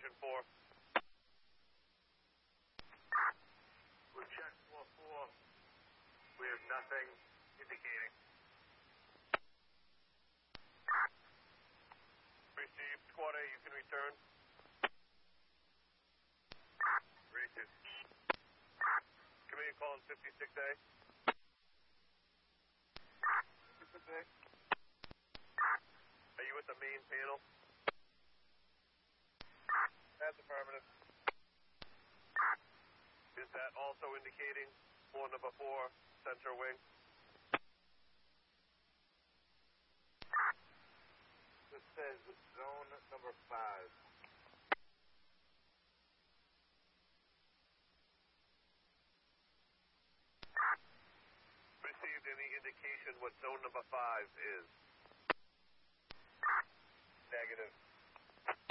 Station 4. We've checked 4-4. We have nothing indicating. Received. Squad A, you can return. Received. Command call on 56A. 56A. Are you at the main panel? That's affirmative. Is that also indicating floor number 4, center wing? This says zone number 5. Received. Any indication what zone number 5 is?